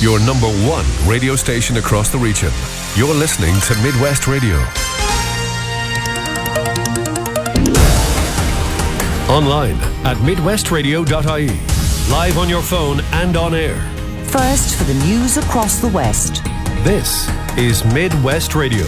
your number one radio station across the region. You're listening to Midwest Radio. Online at midwestradio.ie. Live on your phone and on air. First for the news across the West. This is Midwest Radio.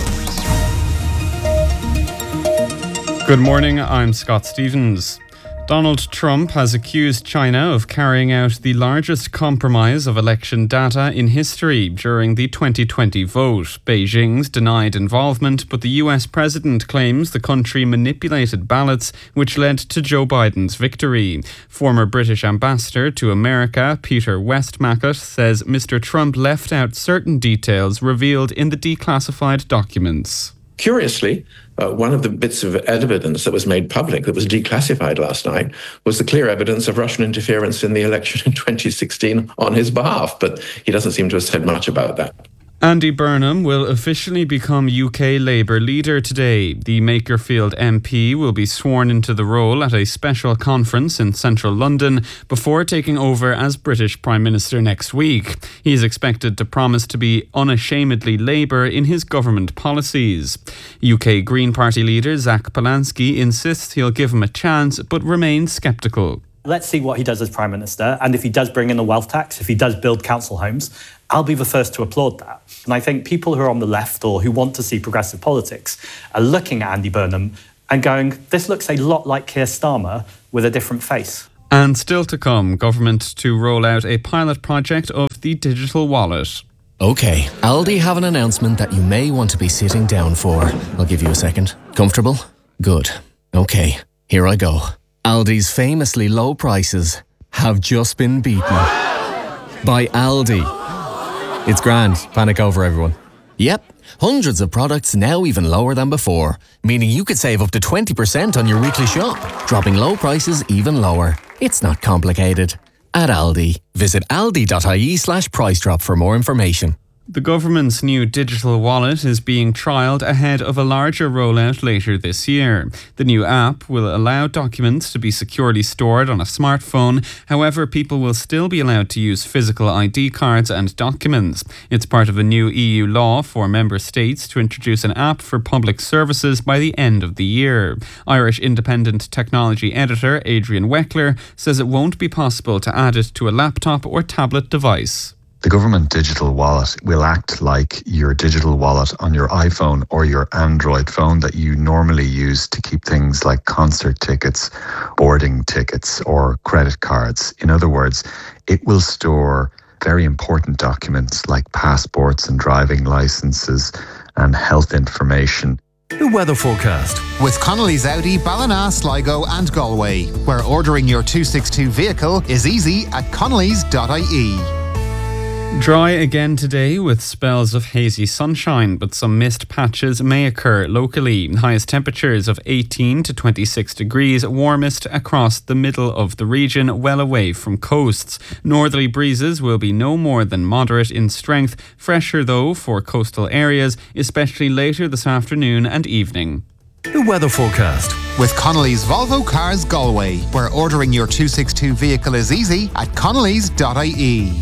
Good morning, I'm Scott Stevens. Donald Trump has accused China of carrying out the largest compromise of election data in history during the 2020 vote. Beijing's denied involvement, but the US president claims the country manipulated ballots, which led to Joe Biden's victory. Former British ambassador to America, Peter Westmacott, says Mr. Trump left out certain details revealed in the declassified documents. Curiously, one of the bits of evidence that was made public that was declassified last night was the clear evidence of Russian interference in the election in 2016 on his behalf, but he doesn't seem to have said much about that. Andy Burnham will officially become UK Labour leader today. The Makerfield MP will be sworn into the role at a special conference in central London before taking over as British Prime Minister next week. He is expected to promise to be unashamedly Labour in his government policies. UK Green Party leader Zach Polanski insists he'll give him a chance but remains sceptical. Let's see what he does as Prime Minister, and if he does bring in the wealth tax, if he does build council homes, I'll be the first to applaud that. And I think people who are on the left or who want to see progressive politics are looking at Andy Burnham and going, this looks a lot like Keir Starmer with a different face. And still to come, government to roll out a pilot project of the digital wallet. OK, Aldi have an announcement that you may want to be sitting down for. I'll give you a second. Comfortable? Good. OK, here I go. Aldi's famously low prices have just been beaten by Aldi. It's grand. Panic over, everyone. Yep, hundreds of products now even lower than before, meaning you could save up to 20% on your weekly shop, dropping low prices even lower. It's not complicated. At Aldi, visit aldi.ie/price drop for more information. The government's new digital wallet is being trialled ahead of a larger rollout later this year. The new app will allow documents to be securely stored on a smartphone. However, people will still be allowed to use physical ID cards and documents. It's part of a new EU law for member states to introduce an app for public services by the end of the year. Irish independent technology editor Adrian Weckler says it won't be possible to add it to a laptop or tablet device. The government digital wallet will act like your digital wallet on your iPhone or your Android phone that you normally use to keep things like concert tickets, boarding tickets, or credit cards. In other words, it will store very important documents like passports and driving licenses and health information. The weather forecast with Connolly's Audi, Ballina, Sligo and Galway, where ordering your 262 vehicle is easy at connellys.ie. Dry again today with spells of hazy sunshine, but some mist patches may occur locally. Highest temperatures of 18 to 26 degrees, warmest across the middle of the region, well away from coasts. Northerly breezes will be no more than moderate in strength, fresher though for coastal areas, especially later this afternoon and evening. The weather forecast with Connolly's Volvo Cars Galway, where ordering your 262 vehicle is easy at connellys.ie.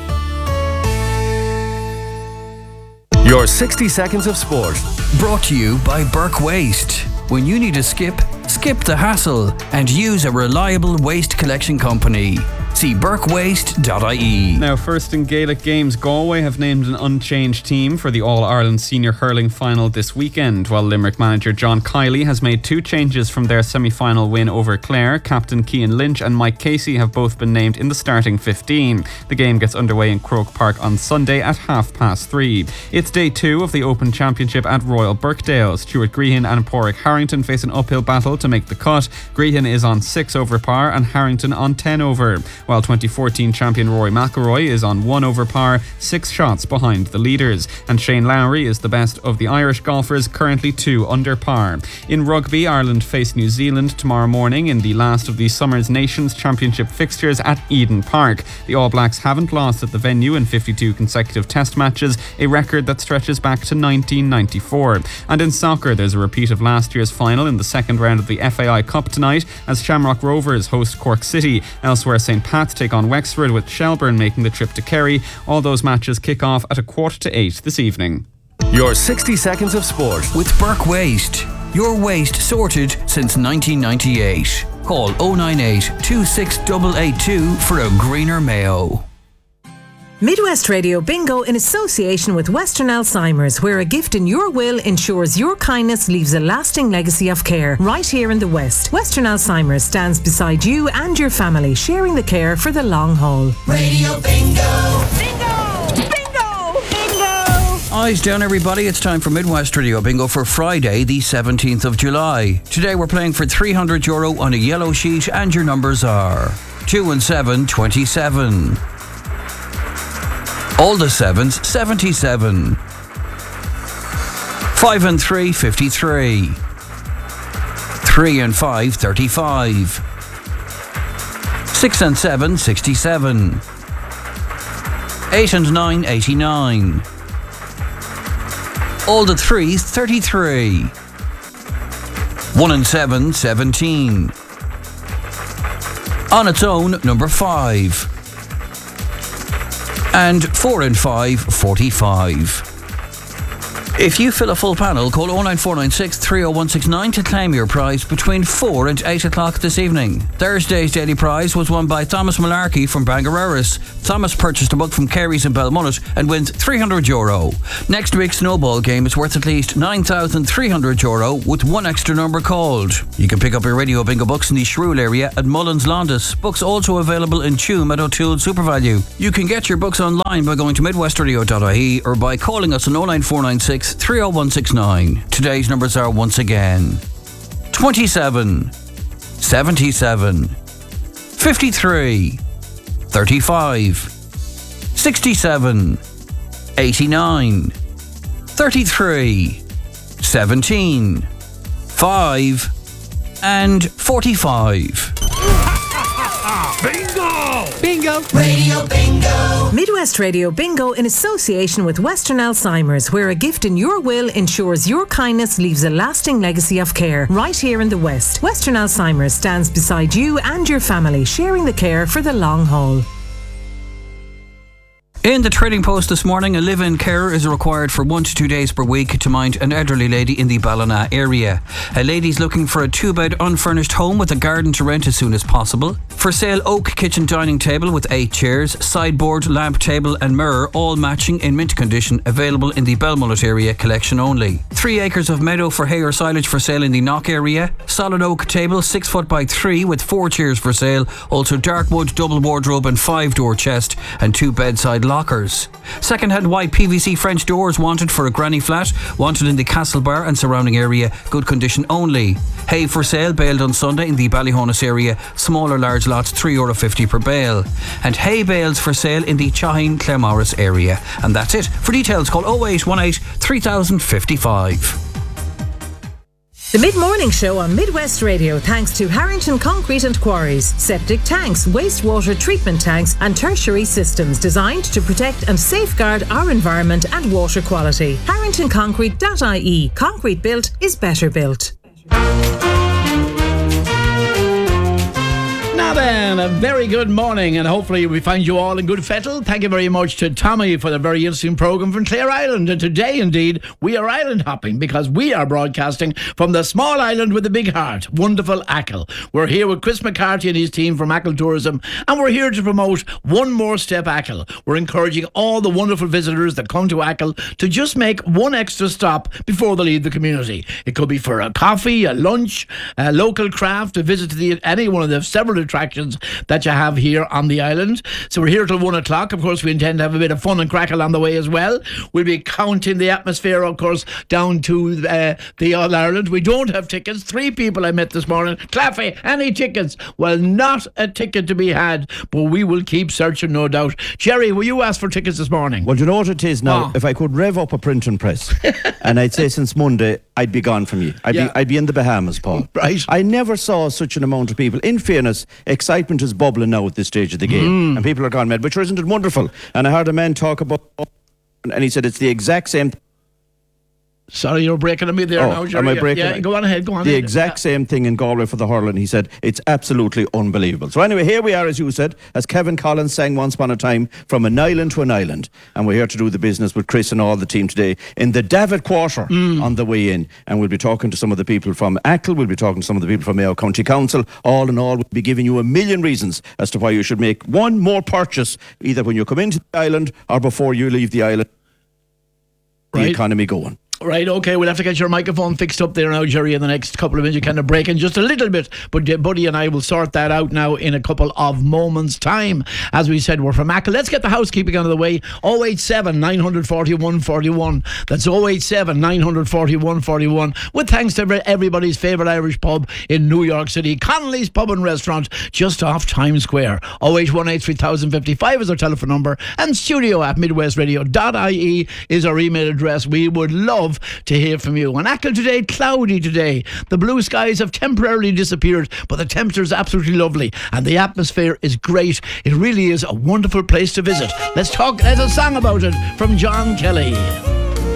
Your 60 seconds of sport, brought to you by Burke Waste. When you need to skip the hassle and use a reliable waste collection company. See burkewaste.ie. Now, first in Gaelic games, Galway have named an unchanged team for the All-Ireland Senior Hurling Final this weekend, while Limerick manager John Kiley has made two changes from their semi-final win over Clare. Captain Cian Lynch and Mike Casey have both been named in the starting 15. The game gets underway in Croke Park on Sunday at 3:30. It's day 2 of the Open Championship at Royal Birkdale. Stuart Grehan and Pádraig Harrington face an uphill battle to make the cut. Grehan is on 6 over par and Harrington on 10 over. While 2014 champion Rory McIlroy is on 1 over par, 6 shots behind the leaders. And Shane Lowry is the best of the Irish golfers, currently 2 under par. In rugby, Ireland face New Zealand tomorrow morning in the last of the Summer's Nations Championship fixtures at Eden Park. The All Blacks haven't lost at the venue in 52 consecutive test matches, a record that stretches back to 1994. And in soccer, there's a repeat of last year's final in the second round of the FAI Cup tonight as Shamrock Rovers host Cork City. Elsewhere, St. Path take on Wexford, with Shelburne making the trip to Kerry. All those matches kick off at 7:45 this evening. Your 60 seconds of sport with Burke Waste. Your waste sorted since 1998. Call 098 26882 for a greener Mayo. Midwest Radio Bingo in association with Western Alzheimer's, where a gift in your will ensures your kindness leaves a lasting legacy of care right here in the West. Western Alzheimer's stands beside you and your family, sharing the care for the long haul. Radio Bingo! Bingo! Bingo! Bingo! Eyes down, everybody. It's time for Midwest Radio Bingo for Friday, the 17th of July. Today we're playing for €300 on a yellow sheet, and your numbers are 2 and 7, 27. All the 7s, 77. 5 and 3, 53. 3 and 5, 35. 6 and 7, 67. 8 and 9, 89. All the 3s, 33. 1 and 7, 17. On its own, number 5. And 4 and 5, 45. If you fill a full panel, call 09496 30169 to claim your prize between 4 and 8 o'clock this evening. Thursday's daily prize was won by Thomas Malarkey from Bangareras. Thomas purchased a book from Carey's in Belmullet and wins €300. Next week's snowball game is worth at least €9,300 with one extra number called. You can pick up your Radio Bingo books in the Shrewell area at Mullins Londis. Books also available in Tuam at O'Toole SuperValue. You can get your books online by going to midwestradio.ie or by calling us on 09496 30169. Today's numbers are once again 27, 77, 53, 35, 67, 89, 33, 17, 5 and 45. Bingo! Bingo! Radio Bingo! Midwest Radio Bingo in association with Western Alzheimer's, where a gift in your will ensures your kindness leaves a lasting legacy of care right here in the West. Western Alzheimer's stands beside you and your family, sharing the care for the long haul. In the Trading Post this morning, a live-in carer is required for 1 to 2 days per week to mind an elderly lady in the Ballina area. A lady's looking for a 2-bed unfurnished home with a garden to rent as soon as possible. For sale, oak kitchen dining table with 8 chairs, sideboard, lamp table and mirror, all matching in mint condition, available in the Belmullet area, collection only. 3 acres of meadow for hay or silage for sale in the Knock area. Solid oak table, 6 foot by 3 with 4 chairs for sale. Also dark wood, double wardrobe and 5-door chest and 2 bedside lockers. Second-hand white PVC French doors wanted for a granny flat, wanted in the Castlebar and surrounding area, good condition only. Hay for sale, baled on Sunday in the Ballyhonus area, smaller large lots €3.50 per bale. And hay bales for sale in the Chahine Claremorris area. And that's it. For details, call 0818 3055. The Mid-Morning Show on Midwest Radio, thanks to Harrington Concrete and Quarries. Septic tanks, wastewater treatment tanks and tertiary systems designed to protect and safeguard our environment and water quality. HarringtonConcrete.ie. Concrete built is better built. Now then, a very good morning, and hopefully we find you all in good fettle. Thank you very much to Tommy for the very interesting programme from Clare Island. And today, indeed, we are island hopping because we are broadcasting from the small island with the big heart, wonderful Achill. We're here with Chris McCarthy and his team from Achill Tourism, and we're here to promote One More Step Achill. We're encouraging all the wonderful visitors that come to Achill to just make one extra stop before they leave the community. It could be for a coffee, a lunch, a local craft, a visit to any one of the several attractions that you have here on the island. So we're here till 1 o'clock. Of course, we intend to have a bit of fun and crackle on the way as well. We'll be counting the atmosphere, of course, down to the All Ireland. We don't have tickets. 3 people I met this morning. Claffey, any tickets? Well, not a ticket to be had, but we will keep searching, no doubt. Jerry, will you ask for tickets this morning? Well, you know what it is now? If I could rev up a print and press, and I'd say since Monday, I'd be gone from you. I'd be in the Bahamas, Paul. Right. I never saw such an amount of people. In fairness, excitement is bubbling now at this stage of the game, and people are gone mad. But sure, isn't it wonderful? And I heard a man talk about, and he said it's the exact same Sorry, you're breaking on me there now, Jerry. Am I breaking? Yeah, go on ahead. The exact same thing in Galway for the hurling. He said it's absolutely unbelievable. So anyway, here we are, as you said, as Kevin Collins sang once upon a time, from an island to an island, and we're here to do the business with Chris and all the team today in the David Quarter on the way in, and we'll be talking to some of the people from Achill, we'll be talking to some of the people from Mayo County Council. All in all, we'll be giving you a million reasons as to why you should make one more purchase, either when you come into the island or before you leave the island. The economy going. Right, okay, we'll have to get your microphone fixed up there now, Jerry, in the next couple of minutes. You kind of break in just a little bit, but Buddy and I will sort that out now in a couple of moments' time. As we said, we're from Achill. Let's get the housekeeping out of the way. 087 941 41. That's 087 941 41. With thanks to everybody's favourite Irish pub in New York City, Connolly's Pub and Restaurant, just off Times Square. 08183 3055 is our telephone number, and studio@midwestradio.ie is our email address. We would love to hear from you. And Achill today, cloudy today. The blue skies have temporarily disappeared, but the temperature is absolutely lovely and the atmosphere is great. It really is a wonderful place to visit. Let's talk. There's a song about it from John Kelly.